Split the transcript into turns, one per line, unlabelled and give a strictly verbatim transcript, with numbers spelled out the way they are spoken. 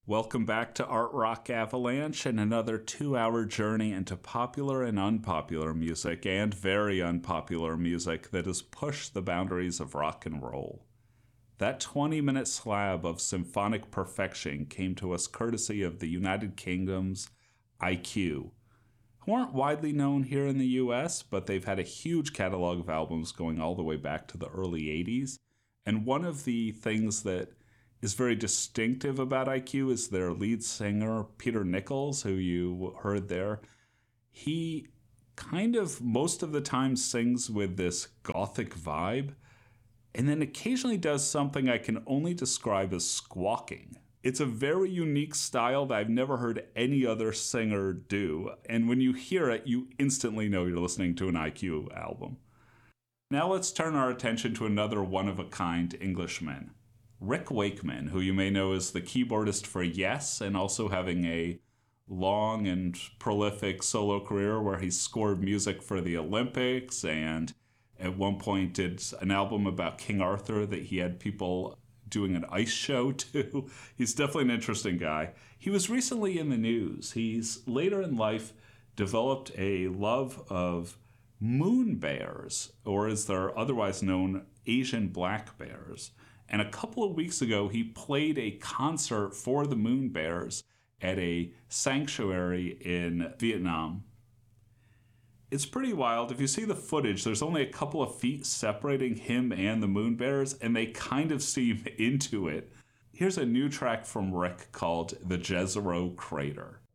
Welcome back to Art Rock Avalanche and another two-hour journey into popular and unpopular music and very unpopular music that has pushed the boundaries of rock and roll. That twenty-minute slab of symphonic perfection came to us courtesy of the United Kingdom's I Q, who aren't widely known here in the U S, but they've had a huge catalog of albums going all the way back to the early eighties. And one of the things that is very distinctive about I Q is their lead singer, Peter Nichols, who you heard there. He kind of most of the time sings with this gothic vibe, and then occasionally does something I can only describe as squawking. It's a very unique style that I've never heard any other singer do, and when you hear it, you instantly know you're listening to an I Q album. Now let's turn our attention to another one-of-a-kind Englishman, Rick Wakeman, who you may know as the keyboardist for Yes, and also having a long and prolific solo career where he scored music for the Olympics and at one point did an album about King Arthur that he had people doing an ice show to. He's definitely an interesting guy. He was recently in the news. He's later in life developed a love of moon bears, or as they're otherwise known, Asian black bears. And a couple of weeks ago, he played a concert for the Moon Bears at a sanctuary in Vietnam. It's pretty wild. If you see the footage, there's only a couple of feet separating him and the Moon Bears, and they kind of seem into it. Here's a new track from Rick called The Jezero Crater.